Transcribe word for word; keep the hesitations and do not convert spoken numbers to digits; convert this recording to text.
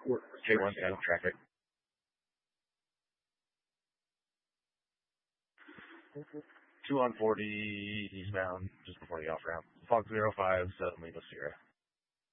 J one out of traffic. Two on forty eastbound, just before the off ramp. Fox zero five, seven Lima Sierra.